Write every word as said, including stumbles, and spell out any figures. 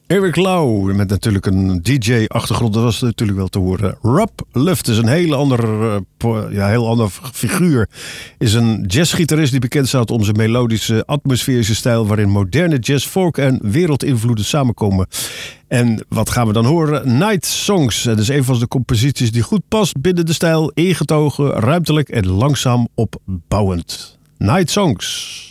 Eric Lau, met natuurlijk een D J-achtergrond, dat was natuurlijk wel te horen. Rob Luft is een heel ander, uh, ja, heel ander figuur. Is een jazzgitarist die bekend staat om zijn melodische, atmosferische stijl, waarin moderne jazz, folk en wereldinvloeden samenkomen. En wat gaan we dan horen? Night Songs. Dat is een van de composities die goed past binnen de stijl, ingetogen, ruimtelijk en langzaam opbouwend. Night Songs.